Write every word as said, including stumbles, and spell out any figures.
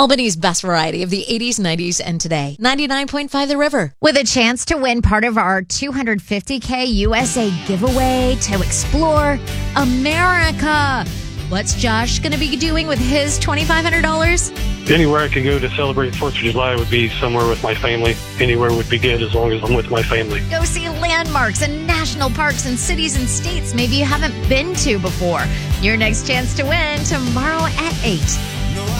Albany's best variety of the eighties, nineties, and today. ninety-nine point five The River. With a chance to win part of our two hundred fifty thousand U S A giveaway to explore America. What's Josh going to be doing with his twenty-five hundred dollars? Anywhere I could go to celebrate fourth of July would be somewhere with my family. Anywhere would be good as long as I'm with my family. Go see landmarks and national parks and cities and states maybe you haven't been to before. Your next chance to win tomorrow at eight.